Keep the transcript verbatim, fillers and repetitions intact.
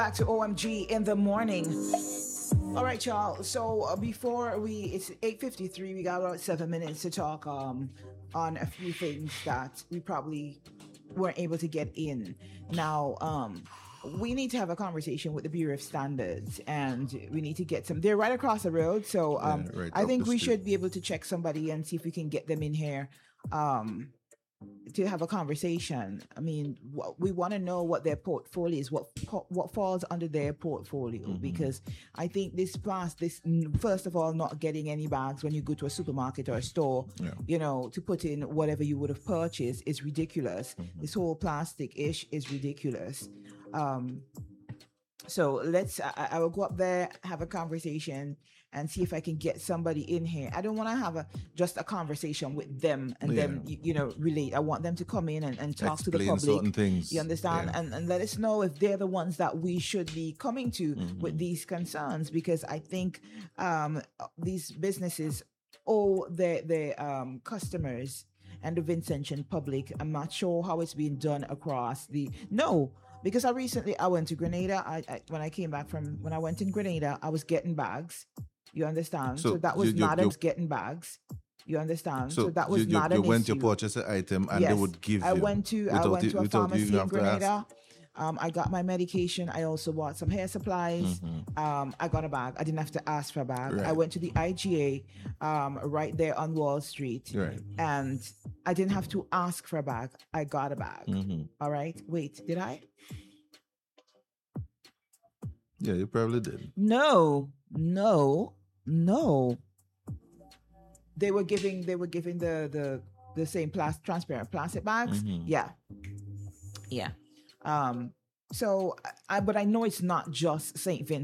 Back to O M G in the morning. All right, y'all. So uh, before we, it's eight fifty-three. We got about seven minutes to talk um on a few things that we probably weren't able to get in. Now, um, we need to have a conversation with the Bureau of Standards, and we need to get some. They're right across the road, so um, Yeah, right I up think the we street. should be able to check somebody and see if we can get them in here. Um, to have a conversation. I mean, what, we want to know what their portfolio is, what po- what falls under their portfolio, Mm-hmm. because I think this plus this first of all, not getting any bags when you go to a supermarket or a store, Yeah. you know, to put in whatever you would have purchased is ridiculous. Mm-hmm. This whole plastic ish is ridiculous. Um, so let's. I, I will go up there, have a conversation, and see if I can get somebody in here. I don't want to have a just a conversation with them and Yeah. then you, you know relate. I want them to come in and, and talk to the Explain public. certain things. You understand? Yeah. And and let us know if they're the ones that we should be coming to Mm-hmm. with these concerns, because I think um, these businesses owe their their um, customers and the Vincentian public. I'm not sure how it's being done across the no. Because I recently I went to Grenada. I, I when I came back from when I went in Grenada, I was getting bags. You understand? So, So that was you- you- not I you- was getting bags. You understand? So, So, that was you, you, not you an went to issue. purchase an item and Yes, they would give I you. went to I without went you- to a without you pharmacy even in have to ask. Grenada. Um, I got my medication. I also bought some hair supplies. Mm-hmm. Um, I got a bag. I didn't have to ask for a bag. I Right. went to the I G A um, right there on Wall Street, Right. and I didn't have to ask for a bag. I got a bag. Mm-hmm. All right. Wait, did I? Yeah, you probably did. No, no, no. They were giving they were giving the the the same plastic transparent plastic bags. Mhm. Yeah. Yeah. Um so I but I know it's not just Saint Vincent.